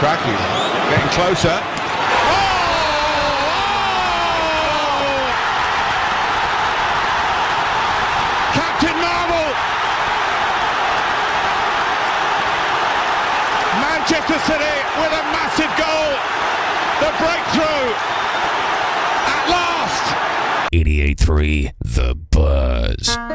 Lukaku getting closer. Captain Marvel! Manchester City with a massive goal. The breakthrough at last. 88.3 The Buzz.